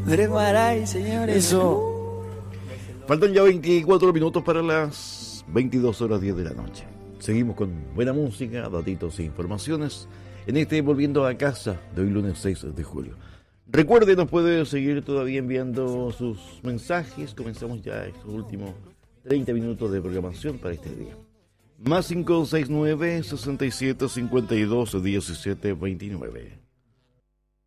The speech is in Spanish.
Maray, señores. Eso. Faltan ya 24 minutos para las 22:10 de la noche. Seguimos con buena música, datitos e informaciones en este Volviendo a Casa de hoy lunes 6 de julio. Recuerde, nos puede seguir todavía enviando sus mensajes. Comenzamos ya estos últimos 30 minutos de programación para este día. Más 569 67 52 17 29.